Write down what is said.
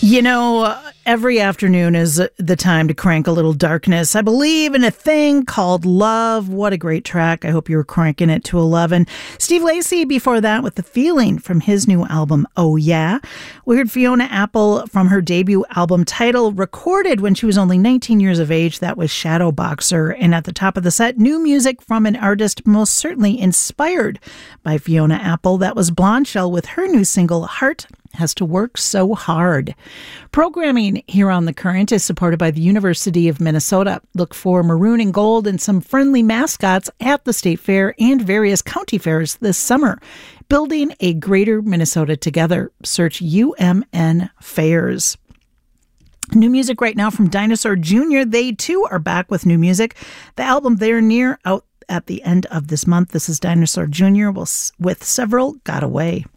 You know, every afternoon is the time to crank a little darkness. I believe in a thing called love. What a great track. I hope you were cranking it to 11. Steve Lacy before that with The Feeling from his new album, Oh Yeah. We heard Fiona Apple from her debut album Title, recorded when she was only 19 years of age. That was Shadow Boxer. And at the top of the set, new music from an artist most certainly inspired by Fiona Apple. That was Blonde Shell with her new single, Heart Has to Work So Hard. Programming here on The Current is supported by the University of Minnesota. Look for maroon and gold and some friendly mascots at the State Fair and various county fairs this summer. Building a greater Minnesota together. Search UMN Fairs. New music right now from Dinosaur Jr. They too are back with new music. The album They're Near out at the end of this month. This is Dinosaur Jr. with Several Got Away.